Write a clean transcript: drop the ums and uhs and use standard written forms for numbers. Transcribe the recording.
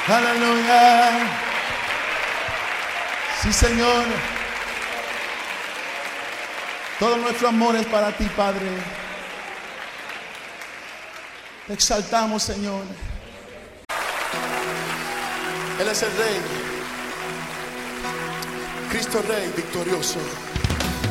Aleluya. Sí, Señor. Todo nuestro amor es para ti, Padre. Te exaltamos, Señor. Él es el Rey. Cristo Rey victorioso.